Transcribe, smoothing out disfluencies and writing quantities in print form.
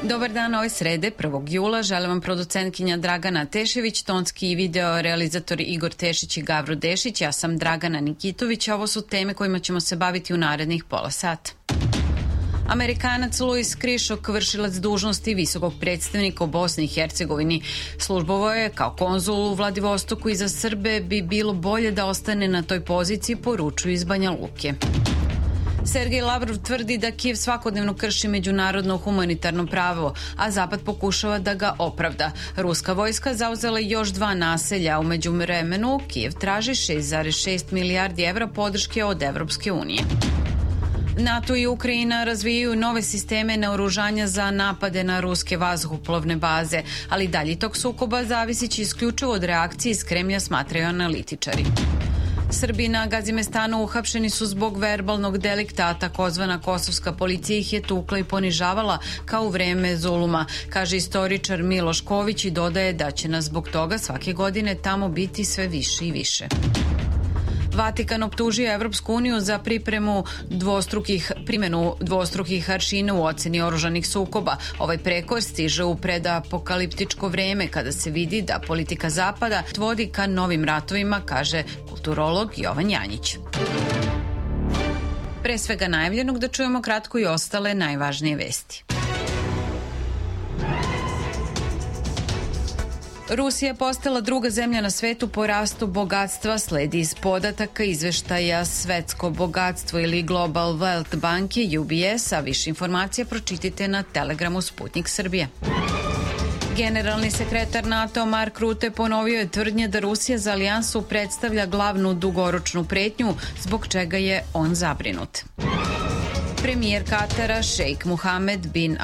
Dobar dan, ove srede, 1. jula. Žele vam producentkinja Dragana Tešević, tonski i video realizatori Igor Tešić i Gavro Dešić. Ja sam Dragana Nikitović, a ovo su teme kojima ćemo se baviti u narednih pola sata. Amerikanac Luis Krišok, vršilac dužnosti visokog predstavnika u Bosni i Hercegovini, službovao je kao konzul u Vladivostoku i za Srbe bi bilo bolje da ostane na toj poziciji, poručuju iz Banja Luke. Sergej Lavrov tvrdi da Kijev svakodnevno krši međunarodno humanitarno pravo, a Zapad pokušava da ga opravda. Ruska vojska zauzela još 2 naselja, a u međuvremenu Kijev traži 6,6 milijardi evra podrške od Evropske unije. NATO i Ukrajina razvijaju nove sisteme naoružanja za napade na ruske vazduhoplovne baze, ali dalji tok sukoba zavisići isključivo od reakcije iz Kremlja, smatraju analitičari. Srbi na Gazimestanu uhapšeni su zbog verbalnog delikta, a takozvana kosovska policija ih je tukla i ponižavala kao u vreme zuluma, kaže istoričar Miloš Ković i dodaje da će nas zbog toga svake godine tamo biti sve više i više. Vatikan optužio Evropsku uniju za primenu dvostrukih aršina u oceni oružanih sukoba. Ovaj prekor stiže u predapokaliptičko vreme kada se vidi da politika Zapada vodi ka novim ratovima, kaže kulturolog Jovan Janjić. Pre svega najavljenog da čujemo kratko i ostale najvažnije vesti. Rusija je postala druga zemlja na svetu po rastu bogatstva, sledi iz podataka izveštaja Svetsko bogatstvo ili Global Wealth banke UBS, a više informacija pročitajte na Telegramu Sputnik Srbije. Generalni sekretar NATO Mark Rutte ponovio je tvrdnje da Rusija za alijansu predstavlja glavnu dugoročnu pretnju, zbog čega je on zabrinut. Premijer Katara Šejk Muhamed bin